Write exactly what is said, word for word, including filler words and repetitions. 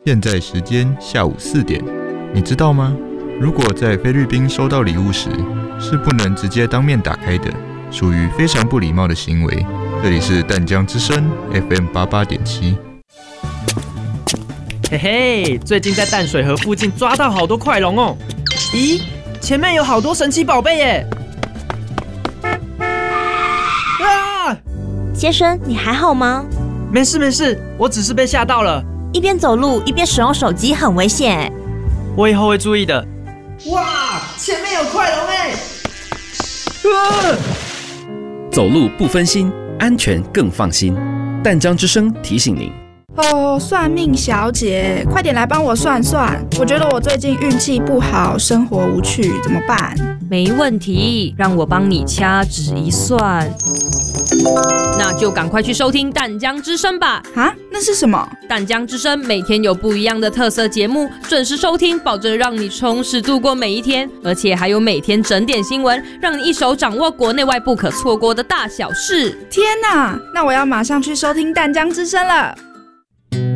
现在时间下午四点，你知道吗？如果在菲律宾收到礼物时，是不能直接当面打开的，属于非常不礼貌的行为。这里是淡江之声 F M 八八点七。 嘿嘿，最近在淡水河附近抓到好多快龙哦！咦，前面有好多神奇宝贝耶！啊！ 先生，你还好吗？ 没事没事，我只是被吓到了。 一边走路一边使用手机很危险哎。 我以后会注意的。哇，前面有快龙哎！啊！ 走路不分心，安全更放心。淡江之声提醒您。 哦，算命小姐，快点来帮我算算。我觉得我最近运气不好，生活无趣，怎么办？ 没问题，让我帮你掐指一算。那就赶快去收听淡江之声吧。 啊，那是什么？ 淡江之声每天有不一样的特色节目，准时收听，保证让你充实度过每一天。而且还有每天整点新闻，让你一手掌握国内外不可错过的大小事。 天哪，那我要马上去收听淡江之声了。